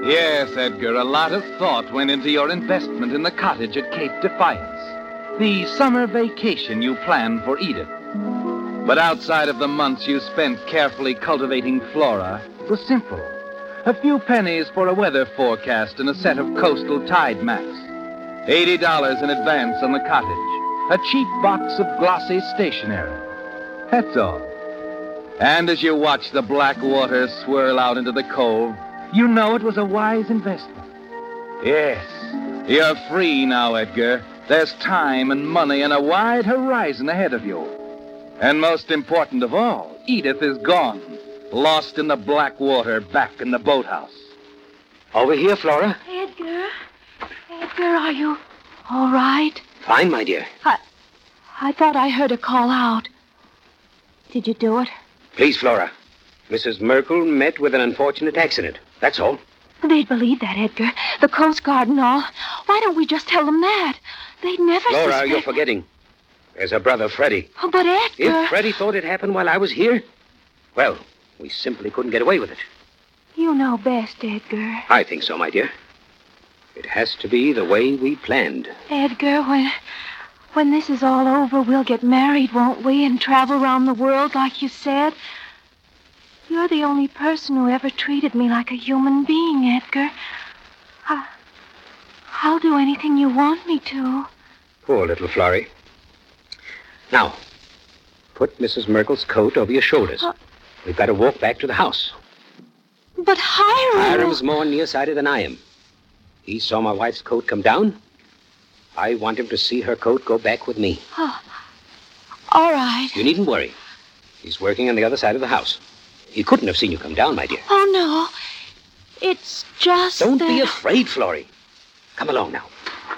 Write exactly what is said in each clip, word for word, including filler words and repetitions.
Yes, Edgar, a lot of thought went into your investment in the cottage at Cape Defiance. The summer vacation you planned for Edith. But outside of the months you spent carefully cultivating Flora, it was simple. A few pennies for a weather forecast and a set of coastal tide maps. Eighty dollars in advance on the cottage. A cheap box of glossy stationery. That's all. And as you watch the black water swirl out into the cove, you know it was a wise investment. Yes, you're free now, Edgar. There's time and money and a wide horizon ahead of you. And most important of all, Edith is gone, lost in the black water back in the boathouse. Over here, Flora. Edgar? Edgar, are you all right? Fine, my dear. I, I thought I heard a call out. Did you do it? Please, Flora. Missus Merkel met with an unfortunate accident. That's all. They'd believe that, Edgar. The Coast Guard and all. Why don't we just tell them that? They'd never Flora, suspect... you're forgetting. There's her brother, Freddie. Oh, but Edgar... If Freddie thought it happened while I was here, well, we simply couldn't get away with it. You know best, Edgar. I think so, my dear. It has to be the way we planned. Edgar, when... When this is all over, we'll get married, won't we? And travel around the world like you said. You're the only person who ever treated me like a human being, Edgar. I, I'll do anything you want me to. Poor little Florrie. Now, put Missus Merkel's coat over your shoulders. Uh, We've got to walk back to the house. But Hiram... Hiram's more nearsighted than I am. He saw my wife's coat come down. I want him to see her coat go back with me. Oh, all right. You needn't worry. He's working on the other side of the house. He couldn't have seen you come down, my dear. Oh, no. It's just Don't that... be afraid, Florrie. Come along now.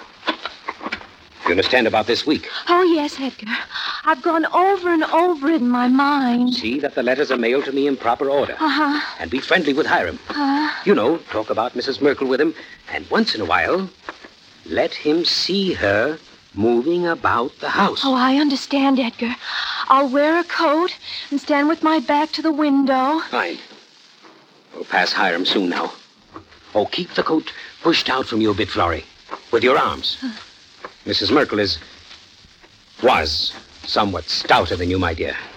You understand about this week? Oh, yes, Edgar. I've gone over and over it in my mind. See that the letters are mailed to me in proper order. Uh-huh. And be friendly with Hiram. Uh-huh. You know, talk about Missus Merkel with him. And once in a while, let him see her moving about the house. Oh, I understand, Edgar. I'll wear a coat and stand with my back to the window. Fine. We'll pass Hiram soon now. Oh, keep the coat pushed out from you a bit, Florrie. With your arms. Uh. Missus Merkel is... was somewhat stouter than you, my dear.